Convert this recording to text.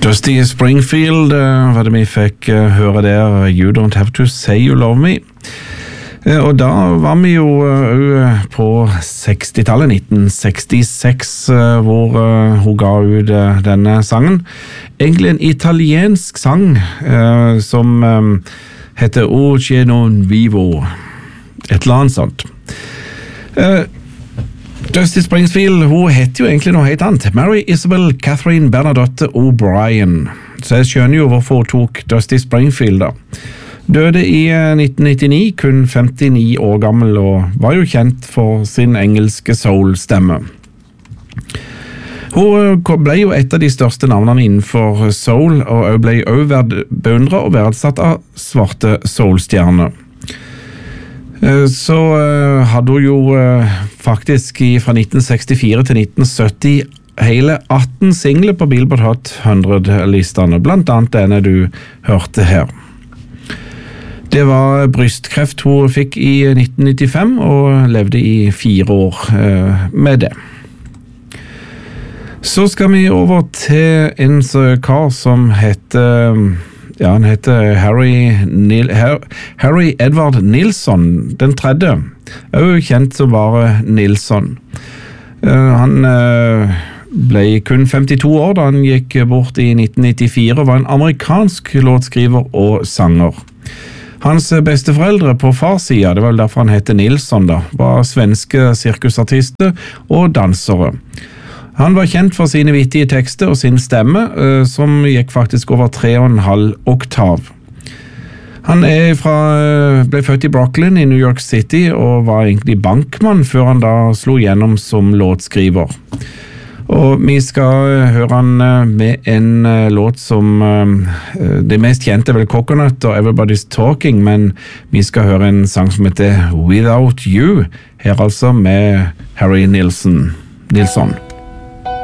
Dusty Springfield var det vi fikk høre der, You Don't Have To Say You Love Me. Og da var vi jo på 60-tallet, 1966, hvor hun ga ut denne sangen. Egentlig en italiensk sang som heter O Che Non Vivo, et eller annet sånt. Dusty Springfield, hun heter jo egentlig noe helt annet. Mary Isabel Catherine Bernadotte O'Brien. Så jeg skjønner jo hvorfor hun tok Dusty Springfield da. Døde i 1999, kun 59 år gammel, og var jo kjent for sin engelske soul-stemme. Hun ble jo et av de største navnene innenfor soul, og ble også beundret og verdsatt av svarte soul-stjerner. Så hadde hun jo faktisk fra 1964 til 1970 hele 18 singler på Billboard Hot 100-listene, blant annet denne du hørte her. Det var brystkreft hun fikk i 1995 og levde i 4 år med det. Så skal vi over til en kar som heter... Ja, han heter Harry Edward Nilsson, den tredje. Er jo kjent som bare Nilsson. Han ble kun 52 år da han gikk bort i 1994 og var en amerikansk låtskriver og sanger. Hans besteforeldre på farssida, det var derfor han heter Nilsson da, var svenske sirkusartister og dansere. Han var kjent for sine vittige tekster og sin stemme, som gikk faktisk over 3,5 oktav. Han ble født i Brooklyn i New York City, og var egentlig bankmann før han da slo gjennom som låtskriver. Og vi skal høre han med en låt som det mest kjente er vel Coconut og Everybody's Talking, men vi skal høre en sang som heter Without You, her altså med Harry Nilsson.